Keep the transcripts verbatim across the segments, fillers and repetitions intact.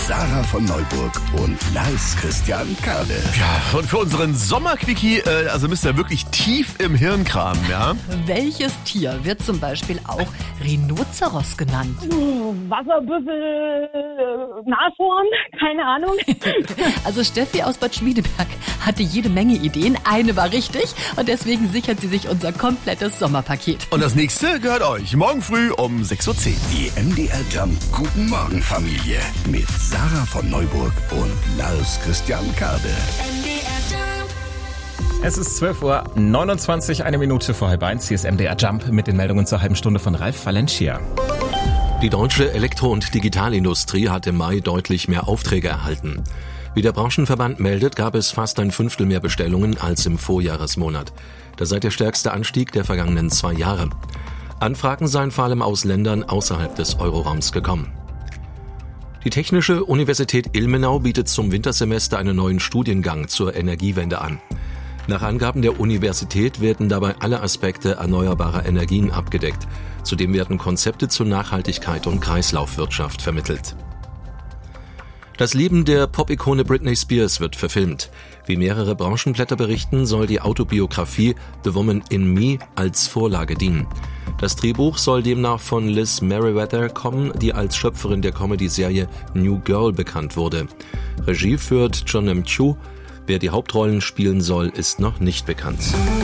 Sarah von Neuburg und Lars Christian Kade. Ja, und für unseren Sommerquickie, äh, also müsst ihr wirklich tief im Hirn kramen, ja? Welches Tier wird zum Beispiel auch Rhinoceros genannt? Wasserbüffel, Nashorn, keine Ahnung. Also Steffi aus Bad Schmiedeberg hatte jede Menge Ideen. Eine war richtig und deswegen sichert sie sich unser komplettes Sommerpaket. Und das nächste gehört euch. Morgen früh um sechs Uhr zehn. Die M D R Jump Guten Morgen Familie mit Sarah von Neuburg und Lars Christian Kade. Es ist zwölf Uhr neunundzwanzig, eine Minute vor halb eins. Hier ist M D R Jump mit den Meldungen zur halben Stunde von Ralf Valencia. Die deutsche Elektro- und Digitalindustrie hat im Mai deutlich mehr Aufträge erhalten. Wie der Branchenverband meldet, gab es fast ein Fünftel mehr Bestellungen als im Vorjahresmonat. Das sei der stärkste Anstieg der vergangenen zwei Jahre. Anfragen seien vor allem aus Ländern außerhalb des Euroraums gekommen. Die Technische Universität Ilmenau bietet zum Wintersemester einen neuen Studiengang zur Energiewende an. Nach Angaben der Universität werden dabei alle Aspekte erneuerbarer Energien abgedeckt. Zudem werden Konzepte zur Nachhaltigkeit und Kreislaufwirtschaft vermittelt. Das Leben der Pop-Ikone Britney Spears wird verfilmt. Wie mehrere Branchenblätter berichten, soll die Autobiografie The Woman in Me als Vorlage dienen. Das Drehbuch soll demnach von Liz Meriwether kommen, die als Schöpferin der Comedy-Serie New Girl bekannt wurde. Regie führt John M. Chu. Wer die Hauptrollen spielen soll, ist noch nicht bekannt.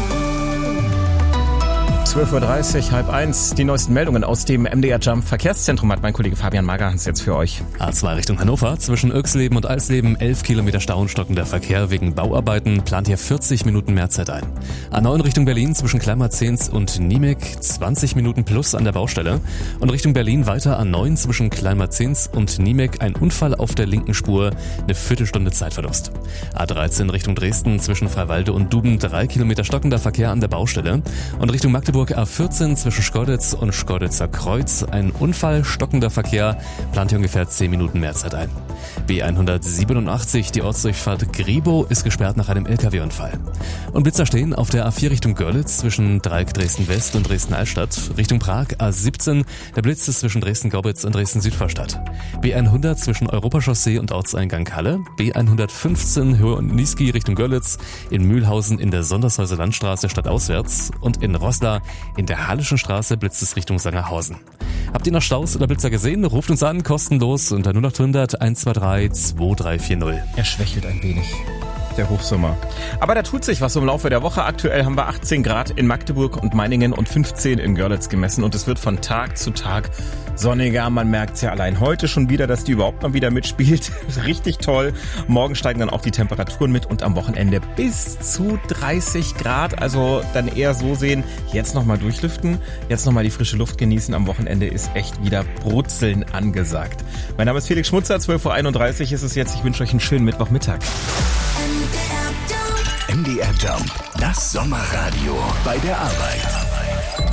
zwölf Uhr dreißig, halb eins. Die neuesten Meldungen aus dem M D R Jump Verkehrszentrum hat mein Kollege Fabian Magerhans jetzt für euch. A zwei Richtung Hannover, zwischen Irxleben und Eisleben elf Kilometer Stau und stockender Verkehr wegen Bauarbeiten, plant hier vierzig Minuten mehr Zeit ein. A neun Richtung Berlin, zwischen Kleinmarzens und Niemek zwanzig Minuten plus an der Baustelle. Und Richtung Berlin weiter A neun zwischen Kleinmarzens und Niemek ein Unfall auf der linken Spur, eine Viertelstunde Zeitverlust. A dreizehn Richtung Dresden, zwischen Freiwalde und Duben drei Kilometer stockender Verkehr an der Baustelle. Und Richtung Magdeburg A vierzehn zwischen Schkeuditz und Schkeuditzer Kreuz. Ein Unfall, stockender Verkehr, plant hier ungefähr zehn Minuten mehr Zeit ein. B hundertsiebenundachtzig, die Ortsdurchfahrt Griebow, ist gesperrt nach einem L K W-Unfall. Und Blitzer stehen auf der A vier Richtung Görlitz zwischen Dreieck Dresden-West und Dresden-Altstadt. Richtung Prag A siebzehn, der Blitz ist zwischen Dresden-Gorbitz und Dresden-Südvorstadt. B hundert zwischen Europachaussee und Ortseingang Halle. B hundertfünfzehn Höhe und Niesky Richtung Görlitz. In Mühlhausen in der Sondershäuser Landstraße stadtauswärts. Und in Roßla in der Hallischen Straße blitzt es Richtung Sangerhausen. Habt ihr noch Staus oder Blitzer gesehen? Ruft uns an, kostenlos unter null acht hundert eins zwei drei zwei drei vier null. Er schwächelt ein wenig, der Hochsommer. Aber da tut sich was im Laufe der Woche. Aktuell haben wir achtzehn Grad in Magdeburg und Meiningen und fünfzehn in Görlitz gemessen. Und es wird von Tag zu Tag sonniger. Man merkt es ja allein heute schon wieder, dass die überhaupt mal wieder mitspielt. Richtig toll. Morgen steigen dann auch die Temperaturen mit und am Wochenende bis zu dreißig Grad. Also dann eher so sehen, jetzt nochmal durchlüften, jetzt nochmal die frische Luft genießen. Am Wochenende ist echt wieder Brutzeln angesagt. Mein Name ist Felix Schmutzer, zwölf Uhr einunddreißig ist es jetzt. Ich wünsche euch einen schönen Mittwochmittag. M D R Jump, das Sommerradio bei der Arbeit.